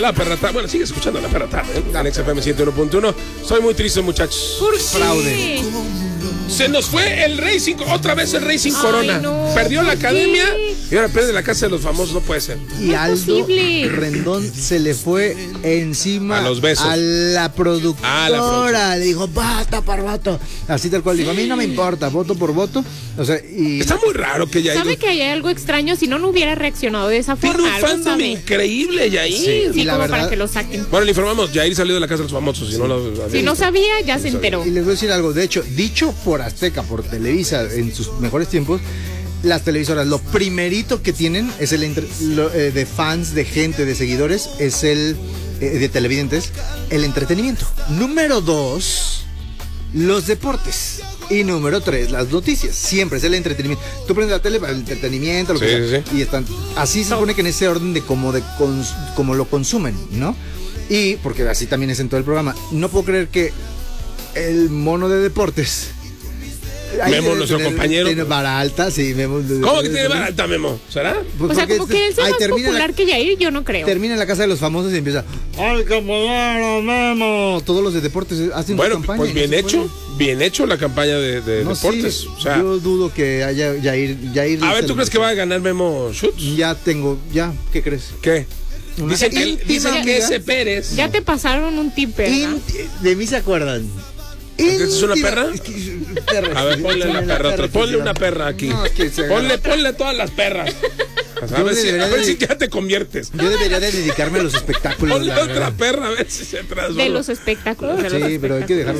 La perra tarde. Bueno, sigue escuchando la perra tarde, ¿eh? En XFM 101.1. Soy muy triste, muchachos. ¿Por qué? Fraude. Se nos fue el Racing, otra vez el Racing Corona. No, perdió la ¿por qué? academia y ahora pierde la casa de los famosos, no puede ser. Y Aldo posible. Rendón se le fue encima A los besos. a la productora. A la productora. Le dijo, basta, parvato. Así tal cual. Dijo, a mí no me importa, voto por voto. O sea, y Está muy raro que Yair Sabe que hay algo extraño, si no hubiera reaccionado de esa tiene forma. un Algo fandom sabe. increíble, Yair. Sí, y la como verdad- para que lo saquen. Bueno, le informamos, Yair salió de la casa de los famosos. Si no lo Si no sabía, ya se enteró. Y les voy a decir algo, de hecho, dicho por Azteca, por Televisa, en sus mejores tiempos, las televisoras, lo primerito que tienen es de fans, de gente, de seguidores, es de televidentes, el entretenimiento. Número 2, los deportes. Y número 3, las noticias. Siempre es el entretenimiento. Tú prendes la tele para el entretenimiento, lo que Sí, sea. sí. Y están, así se supone que en ese orden de cómo lo consumen, ¿no? Y, porque así también es en todo el programa. No puedo creer que el mono de deportes. Memo, nuestro compañero. Tiene vara alta, sí, Memo. ¿Cómo que tiene vara alta, Memo? ¿Será? Pues O sea, porque como que él sea ahí más termina popular que Yair, yo no creo. Termina en la casa de los famosos y empieza. ¡Ay, qué bueno, Memo! Todos los de deportes hacen Bueno, su campaña. pues y bien no se hecho. puede. Bien hecho la campaña de No, deportes. sí, O sea, yo dudo que haya Yair. a ver, ¿tú crees que va a ganar Memo Schutz? ¿Qué crees? ¿Qué? Una Dicen íntima que amiga. ese Pérez. Ya te pasaron un tip, ¿verdad? De mí se acuerdan. ¿Esta es una perra? Perra. A ver, ponle la perra otra. Ponle una perra aquí. No, es que se Ponle todas las perras. A Yo ver, si, debería a ver de- si ya te conviertes. Yo debería de dedicarme a los espectáculos. Ponle la otra verdad. perra, a ver si se transforma. De los espectáculos. de los Sí, pero hay que espectáculos. dejar